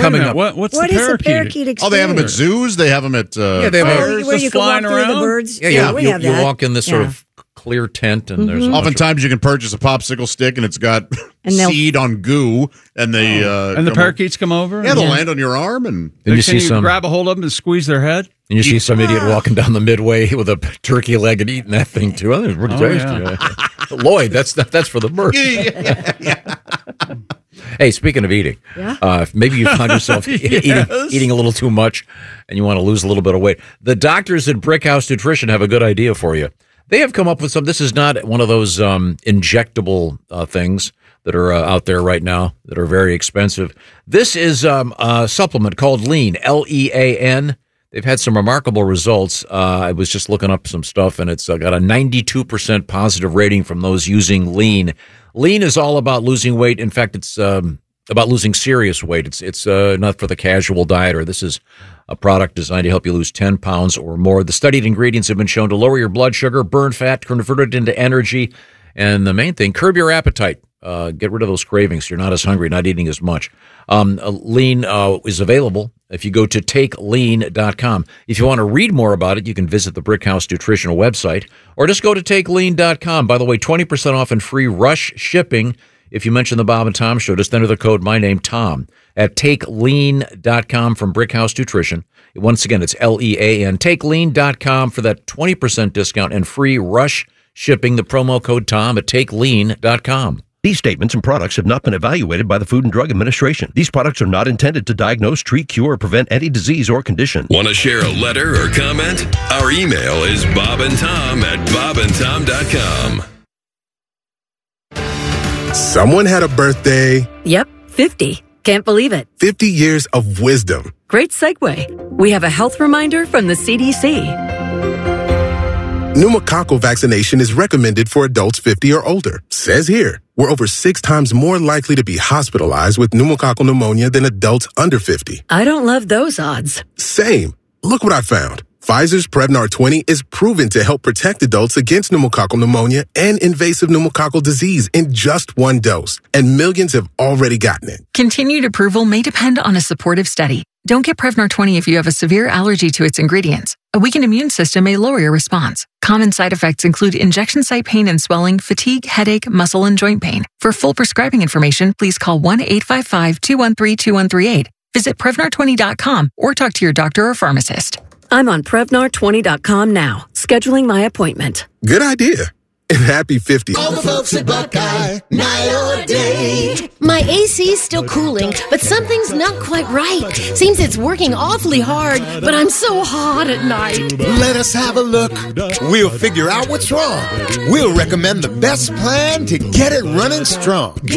coming up. What's what the is a parakeet? parakeet experience? Oh, they have them at zoos. They have them at Yeah, they have where you can walk through the birds. Yeah, we you have that. walk in this sort of clear tent, and there's Oftentimes you can purchase a popsicle stick, and it's got seed on goo, and they and the parakeets come over. Yeah, they'll land on your arm, and you see some grab a hold of them and squeeze their head. And you see some idiot walking down the midway with a turkey leg and eating that thing too. I think it's pretty tasty. Lloyd, that's for the bird. Hey, speaking of eating, maybe you find yourself eating a little too much and you want to lose a little bit of weight. The doctors at Brickhouse Nutrition have a good idea for you. They have come up with some. This is not one of those injectable things that are out there right now that are very expensive. This is a supplement called Lean, Lean. They've had some remarkable results. I was just looking up some stuff, and it's got a 92% positive rating from those using Lean. Lean is all about losing weight. In fact, it's about losing serious weight. It's not for the casual dieter. This is a product designed to help you lose 10 pounds or more. The studied ingredients have been shown to lower your blood sugar, burn fat, convert it into energy, and the main thing, curb your appetite. Get rid of those cravings. You're not as hungry, not eating as much. Lean is available if you go to takelean.com. If you want to read more about it, you can visit the Brickhouse Nutritional website or just go to takelean.com. By the way, 20% off and free rush shipping if you mention the Bob and Tom Show. Just enter the code My Name Tom at takelean.com from Brickhouse Nutrition. Once again, it's Lean. Takelean.com for that 20% discount and free rush shipping. The promo code Tom at takelean.com. These statements and products have not been evaluated by the Food and Drug Administration. These products are not intended to diagnose, treat, cure, or prevent any disease or condition. Want to share a letter or comment? Our email is bobandtom@bobandtom.com. Someone had a birthday. Yep, 50. Can't believe it. 50 years of wisdom. Great segue. We have a health reminder from the CDC. Pneumococcal vaccination is recommended for adults 50 or older. Says here, we're over 6 times more likely to be hospitalized with pneumococcal pneumonia than adults under 50. I don't love those odds. Same. Look what I found. Pfizer's Prevnar 20 is proven to help protect adults against pneumococcal pneumonia and invasive pneumococcal disease in just 1 dose, and millions have already gotten it. Continued approval may depend on a supportive study. Don't get Prevnar 20 if you have a severe allergy to its ingredients. A weakened immune system may lower your response. Common side effects include injection site pain and swelling, fatigue, headache, muscle, and joint pain. For full prescribing information, please call 1-855-213-2138. Visit Prevnar20.com or talk to your doctor or pharmacist. I'm on Prevnar20.com now, scheduling my appointment. Good idea. And happy 50. All the folks at Buckeye, night or day. My AC's still cooling, but something's not quite right. Seems it's working awfully hard, but I'm so hot at night. Let us have a look. We'll figure out what's wrong. We'll recommend the best plan to get it running strong.